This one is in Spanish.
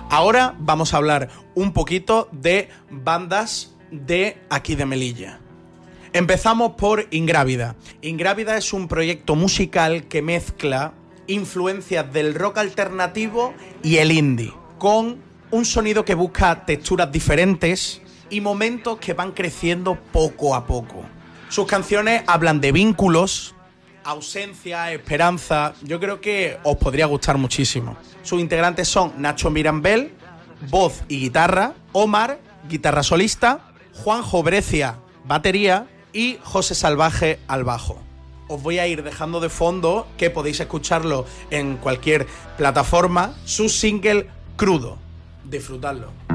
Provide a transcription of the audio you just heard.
Ahora vamos a hablar un poquito de bandas de aquí de Melilla. Empezamos por Ingrávida. Ingrávida es un proyecto musical que mezcla influencias del rock alternativo y el indie, con un sonido que busca texturas diferentes y momentos que van creciendo poco a poco. Sus canciones hablan de vínculos, ausencia, esperanza. Yo creo que os podría gustar muchísimo. Sus integrantes son Nacho Mirambel, voz y guitarra, Omar, guitarra solista, Juanjo Brecia, batería y José Salvaje al bajo. Os voy a ir dejando de fondo, que podéis escucharlo en cualquier plataforma, su single Crudo. Disfrutadlo.